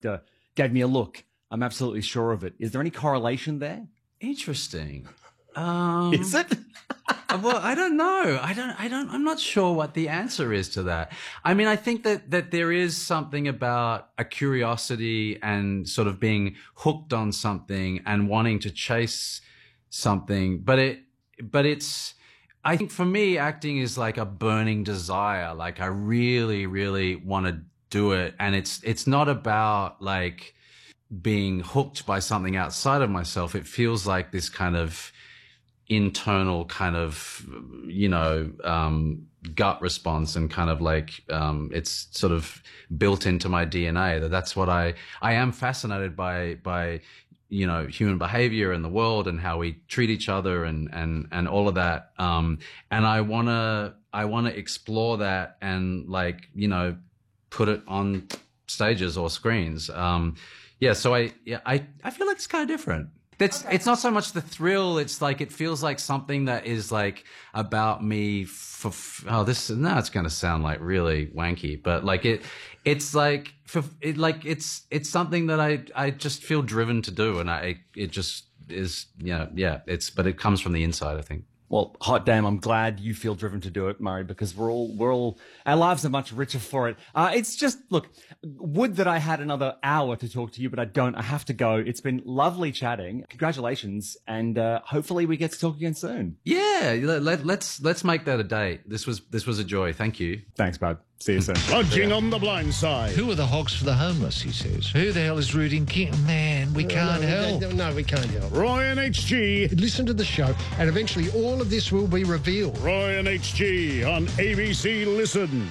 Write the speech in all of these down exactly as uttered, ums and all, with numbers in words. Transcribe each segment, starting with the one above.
director gave me a look. I'm absolutely sure of it. Is there any correlation there? Interesting. Um, Is it? Well, I don't know. I don't, I don't, I'm not sure what the answer is to that. I mean, I think that, that there is something about a curiosity and sort of being hooked on something and wanting to chase something. But it, but it's, I think for me, acting is like a burning desire. Like I really, really want to do it. And it's, it's not about like being hooked by something outside of myself. It feels like this kind of internal kind of, you know, um, gut response and kind of like, um, it's sort of built into my D N A that that's what I, I am fascinated by, by, you know, human behavior in the world and how we treat each other and, and, and all of that. Um, and I want to, I want to explore that and like, you know, put it on stages or screens. Um, yeah. So I, yeah, I, I feel like it's kind of different. That's, okay. It's not so much the thrill. It's like, it feels like something that is like about me for, oh, this, now it's going to sound like really wanky, but like it, it's like, for it, like it's, it's something that I, I just feel driven to do. And I, it just is, you know, yeah, it's, but it comes from the inside, I think. Well, hot damn, I'm glad you feel driven to do it, Murray, because we're all, we're all, our lives are much richer for it. Uh, it's just, look, would that I had another hour to talk to you, but I don't. I have to go. It's been lovely chatting. Congratulations. And, uh, hopefully we get to talk again soon. Yeah. Let, let, let's, let's make that a date. This was, this was a joy. Thank you. Thanks, bud. See you soon. Lodging on the blind side. Who are the hogs for the homeless, he says. Who the hell is rooting King? Man, we can't no, help. No, no, we can't help. Roy and H G. Listen to the show, and eventually all of this will be revealed. Roy and H G on A B C Listen.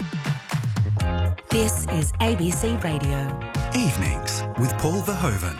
This is A B C Radio. Evenings with Paul Verhoeven.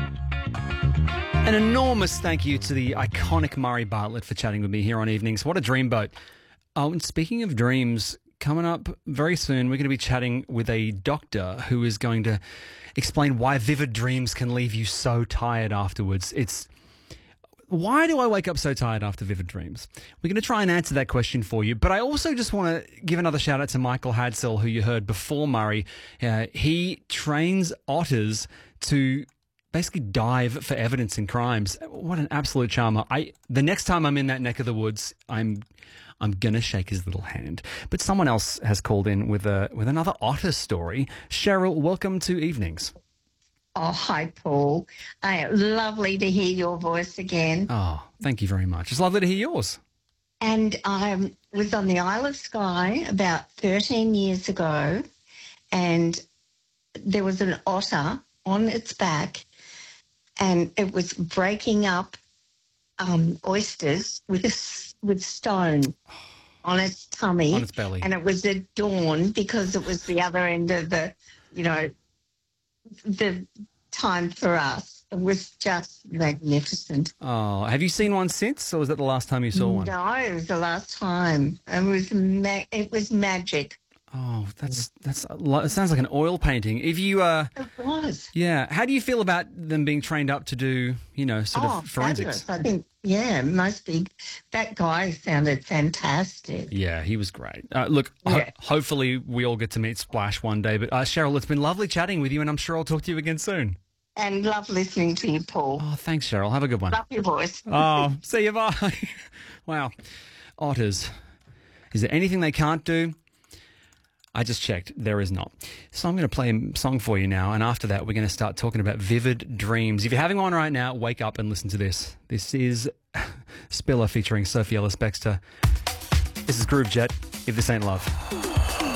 An enormous thank you to the iconic Murray Bartlett for chatting with me here on Evenings. What a dreamboat. Oh, and speaking of dreams, coming up very soon, we're going to be chatting with a doctor who is going to explain why vivid dreams can leave you so tired afterwards. It's why do I wake up so tired after vivid dreams? We're going to try and answer that question for you, but I also just want to give another shout out to Michael Hadsell, who you heard before Murray. Uh, he trains otters to basically dive for evidence in crimes. What an absolute charmer. I the next time I'm in that neck of the woods, I'm I'm going to shake his little hand. But someone else has called in with a with another otter story. Cheryl, welcome to Evenings. Oh, hi, Paul. Uh, lovely to hear your voice again. Oh, thank you very much. It's lovely to hear yours. And I was on the Isle of Skye about thirteen years ago, and there was an otter on its back, and it was breaking up um, oysters with a, with stone on its tummy. On its belly. And it was at dawn because it was the other end of the, you know, the time for us. It was just magnificent. Oh, have you seen one since, or was that the last time you saw one? No, it was the last time. It was ma- it was magic. Oh, that's that's it sounds like an oil painting. If you uh, it was. Yeah. How do you feel about them being trained up to do, you know, sort oh, of forensics? Fabulous. I think, yeah, most big. That guy sounded fantastic. Yeah, he was great. Uh, look, yeah. ho- hopefully we all get to meet Splash one day. But uh, Cheryl, it's been lovely chatting with you, and I'm sure I'll talk to you again soon. And love listening to you, Paul. Oh, thanks, Cheryl. Have a good one. Love your voice. Oh, see you. Bye. Wow. Otters. Is there anything they can't do? I just checked. There is not. So I'm going to play a song for you now, and after that we're going to start talking about vivid dreams. If you're having one right now, wake up and listen to this. This is Spiller featuring Sophie Ellis-Bextor. This is Groove Jet, If This Ain't Love.